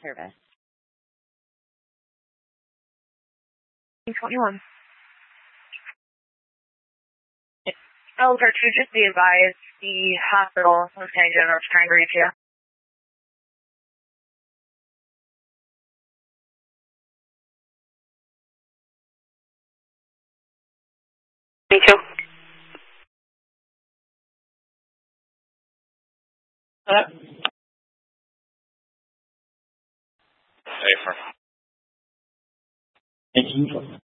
service. 21. Oliver, to just be advised, the hospital, Lieutenant General, is trying to reach you. Me too. Hello? Safer. Thank you.